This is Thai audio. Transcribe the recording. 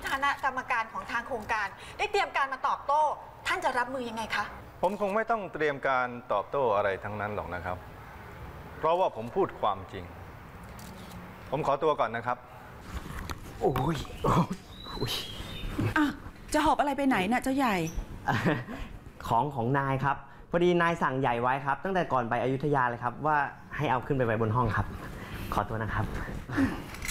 ฐานะกรรมการของทางโครงการได้เตรียมการมาตอบโต้ท่านจะรับมือยังไงคะผมคงไม่ต้องเตรียมการตอบโต้อะไรทั้งนั้นหรอกนะครับเพราะว่าผมพูดความจริงผมขอตัวก่อนนะครับโอ้ยอ่ะจะหอบอะไรไปไหนน่ะเจ้าใหญ่ของนายครับพอดีนายสั่งใหญ่ไว้ครับตั้งแต่ก่อนไปอยุธยาเลยครับว่าให้เอาขึ้นไปไว้บนห้องครับขอตัวนะครับ